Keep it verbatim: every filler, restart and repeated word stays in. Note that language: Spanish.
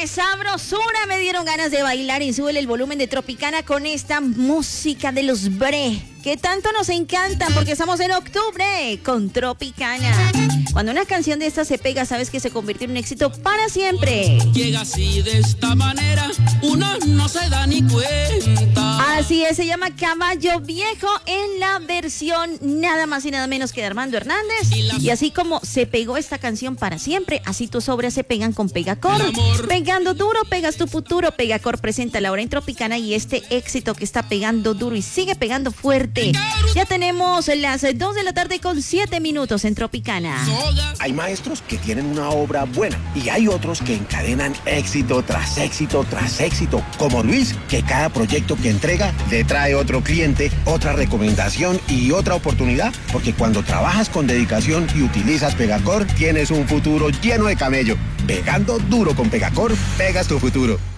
¡Qué sabrosura! Me dieron ganas de bailar y súbele el volumen de Tropicana con esta música de los Bre, que tanto nos encanta porque estamos en octubre con Tropicana. Cuando una canción de esta se pega, sabes que se convierte en un éxito para siempre. Llega así de esta manera, uno no se da ni cuenta. Así es, se llama Caballo Viejo en la versión nada más y nada menos que de Armando Hernández. Y así como se pegó esta canción para siempre, así tus obras se pegan con Pegacor. Pegando duro, pegas tu futuro. Pegacor presenta la hora en Tropicana y este éxito que está pegando duro y sigue pegando fuerte. Ya tenemos las dos de la tarde con siete minutos en Tropicana. Hay maestros que tienen una obra buena y hay otros que encadenan éxito tras éxito tras éxito, como Luis, que cada proyecto que entrega le trae otro cliente, otra recomendación y otra oportunidad, porque cuando trabajas con dedicación y utilizas Pegacor, tienes un futuro lleno de camello. Pegando duro con Pegacor, pegas tu futuro.